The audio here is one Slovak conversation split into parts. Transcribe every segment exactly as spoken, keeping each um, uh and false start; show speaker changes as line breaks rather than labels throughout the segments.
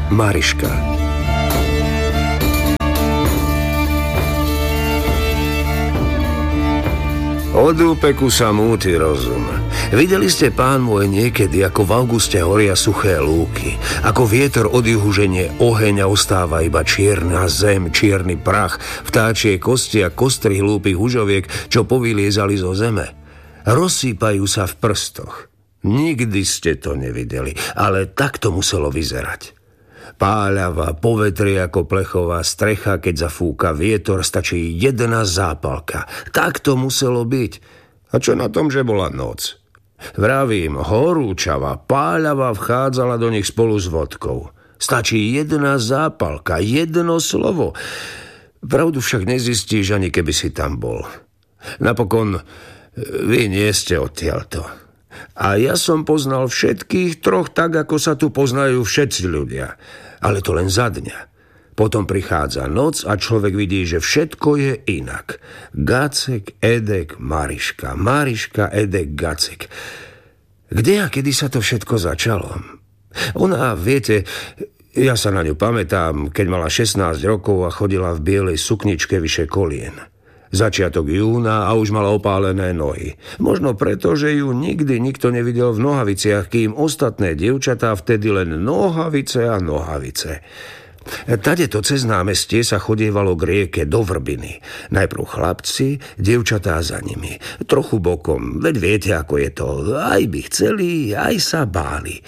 Mariška. Od úpeku sa múti rozum. Videli ste, pán môj, niekedy, ako v auguste horia suché lúky, ako vietor od juhu ženie oheň a ostáva iba čierna zem, čierny prach, vtáčie kosti a kostry hlúpych hužoviek, čo povyliezali zo zeme. Rozsýpajú sa v prstoch. Nikdy ste to nevideli, ale tak to muselo vyzerať. Páľava, povetrie ako plechová strecha, keď zafúka vietor, stačí jedna zápalka. Tak to muselo byť. A čo na tom, že bola noc? Vravím, horúčava, páľava vchádzala do nich spolu s vodkou. Stačí jedna zápalka, jedno slovo. Pravdu však nezistíš, ani keby si tam bol. Napokon, vy nie ste odtiaľto. A ja som poznal všetkých troch tak, ako sa tu poznajú všetci ľudia. Ale to len za dňa. Potom prichádza noc a človek vidí, že všetko je inak. Gacek, Edek, Mariška. Mariška, Edek, Gacek. Kde a kedy sa to všetko začalo? Ona, viete, ja sa na ňu pamätám, keď mala šestnásť rokov a chodila v bielej sukničke vyše kolien. Začiatok júna a už mala opálené nohy. Možno preto, že ju nikdy nikto nevidel v nohaviciach, kým ostatné dievčatá vtedy len nohavice a nohavice. Tadeto cez námestie sa chodievalo k rieke do Vrbiny. Najprv chlapci, dievčatá za nimi. Trochu bokom, veď viete, ako je to. Aj by chceli, aj sa báli.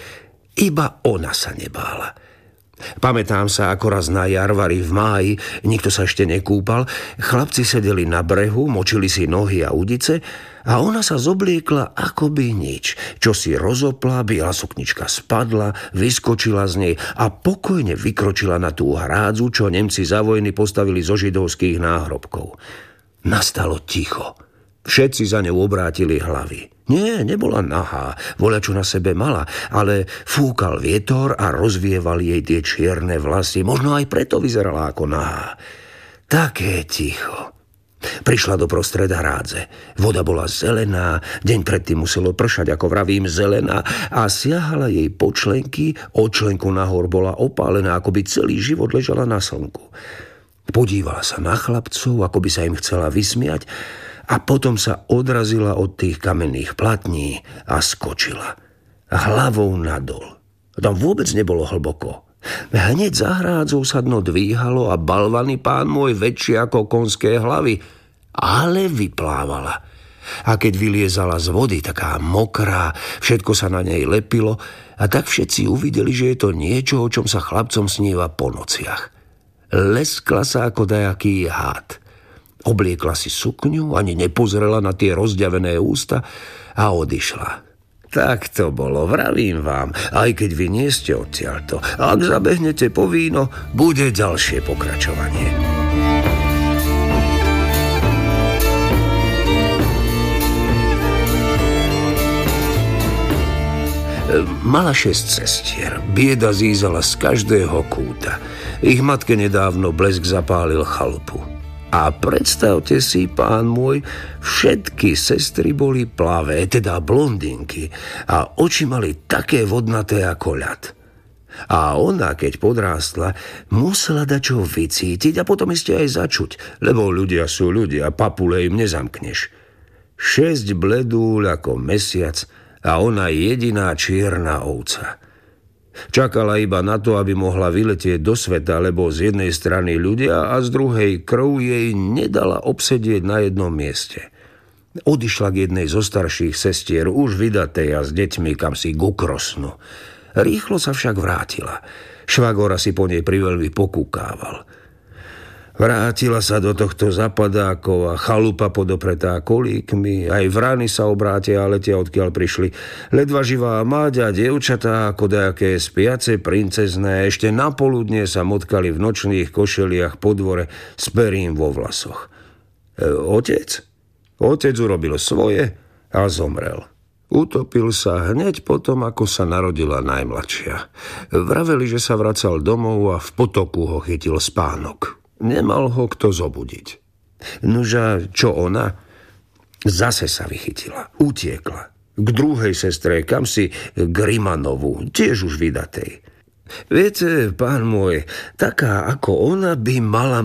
Iba ona sa nebála. Pamätám sa, ako raz na jarvari v máji, nikto sa ešte nekúpal, chlapci sedeli na brehu, močili si nohy a udice a ona sa zobliekla akoby nič. Čo si rozopla, biela suknička spadla, vyskočila z nej a pokojne vykročila na tú hrádzu, čo Nemci za vojny postavili zo židovských náhrobkov. Nastalo ticho. Všetci za ňou obrátili hlavy. Nie, nebola nahá, voľačo na sebe mala, ale fúkal vietor a rozvieval jej tie čierne vlasy. Možno aj preto vyzerala ako nahá. Také ticho. Prišla do prostred hrádze. Voda bola zelená, deň predtým muselo pršať, ako vravím, zelená, a siahala jej po členky, od členku nahor bola opálená, ako by celý život ležala na slnku. Podívala sa na chlapcov, ako by sa im chcela vysmiať, a potom sa odrazila od tých kamenných platní a skočila. Hlavou nadol. Tam vôbec nebolo hlboko. Hneď za hrádzou sa dno dvíhalo a balvany, pán môj, väčšie ako konské hlavy. Ale vyplávala. A keď vyliezala z vody, taká mokrá, všetko sa na nej lepilo, a tak všetci uvideli, že je to niečo, o čom sa chlapcom sníva po nociach. Leskla sa ako dajaký hád. Obliekla si sukňu, ani nepozrela na tie rozďavené ústa a odišla. Tak to bolo, vravím vám, aj keď vy nie ste odtiaľto. Ak zabehnete po víno, bude ďalšie pokračovanie. Mala šesť sestier. Bieda zízala z každého kúta. Ich matke nedávno blesk zapálil chalupu. A predstavte si, pán môj, všetky sestry boli plavé, teda blondinky, a oči mali také vodnaté ako ľad. A ona, keď podrástla, musela dačo vycítiť a potom ešte aj začuť, lebo ľudia sú ľudia, papule im nezamkneš. Šesť bledúľ ako mesiac a ona jediná čierna ovca. Čakala iba na to, aby mohla vyletieť do sveta, lebo z jednej strany ľudia a z druhej krv jej nedala obsedieť na jednom mieste. Odišla k jednej zo starších sestier, už vydatej a s deťmi, kam si k Ukrosnu. Rýchlo sa však vrátila. Švagora si po nej priveľmi pokúkával. Vrátila sa do tohto zapadákov a chalupa podopretá kolíkmi, aj vrany sa obrátia a letia, odkiaľ prišli. Ledva živá máďa, dievčatá ako dajaké spiace princezné, ešte na poludnie sa motkali v nočných košeliach po dvore s perím vo vlasoch. E, otec? Otec urobil svoje a zomrel. Utopil sa hneď potom, ako sa narodila najmladšia. Vraveli, že sa vracal domov a v potoku ho chytil spánok. Nemal ho kto zobudiť. Nuža, čo ona? Zase sa vychytila, utiekla. K druhej sestre, kam si, k Rimanovu, tiež už vydatej. Viete, pán môj, taká ako ona by mala